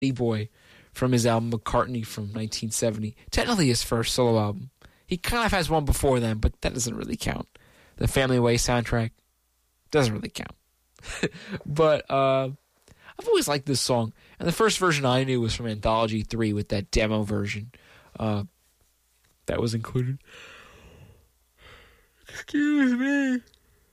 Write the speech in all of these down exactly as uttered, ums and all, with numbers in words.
Boy from his album McCartney from nineteen seventy. Technically his first solo album. He kind of has one before then, but that doesn't really count. The Family Way soundtrack doesn't really count. But uh, I've always liked this song. And the first version I knew was from Anthology three with that demo version uh, that was included. Excuse me.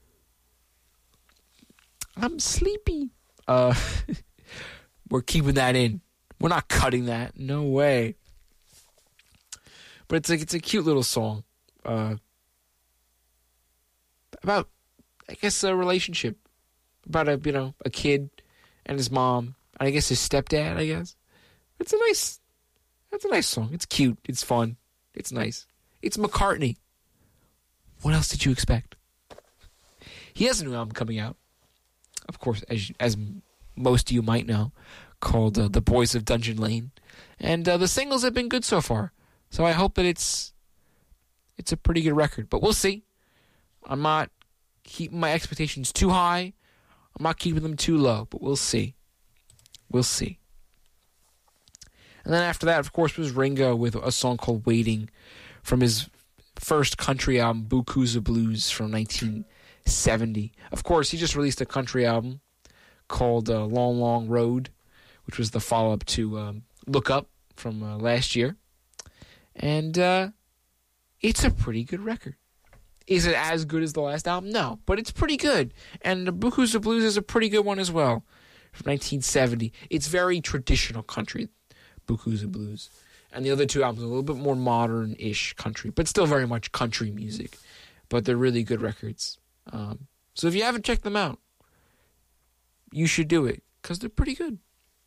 I'm sleepy. Uh, we're keeping that in. We're not cutting that. No way. But it's like it's a cute little song uh, about, I guess, a relationship about a you know a kid and his mom and I guess his stepdad. I guess it's a nice, it's a nice song. It's cute. It's fun. It's nice. It's McCartney. What else did you expect? He has a new album coming out, of course, as as most of you might know, called uh, "The Boys of Dungeon Lane," and uh, the singles have been good so far. So I hope that it's it's a pretty good record. But we'll see. I'm not keeping my expectations too high. I'm not keeping them too low. But we'll see. We'll see. And then after that, of course, was Ringo with a song called Waiting from his first country album, Bukuza Blues, from nineteen seventy. Of course, he just released a country album called uh, Long, Long Road, which was the follow-up to um, Look Up from uh, last year. And uh, it's a pretty good record. Is it as good as the last album? No, but it's pretty good. And the Bukuza Blues is a pretty good one as well, from nineteen seventy. It's very traditional country, Bukuza Blues. And the other two albums are a little bit more modern-ish country, but still very much country music. But they're really good records. Um, so if you haven't checked them out, you should do it, because they're pretty good.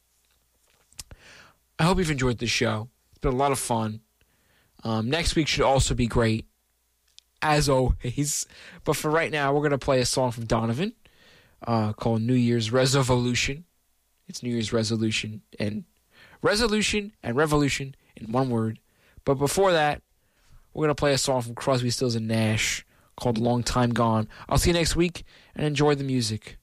I hope you've enjoyed this show. It's been a lot of fun. Um, next week should also be great, as always. But for right now, we're going to play a song from Donovan uh, called New Year's Resolution. It's New Year's Resolution and Resolution and Revolution in one word. But before that, we're going to play a song from Crosby, Stills and Nash called Long Time Gone. I'll see you next week, and enjoy the music.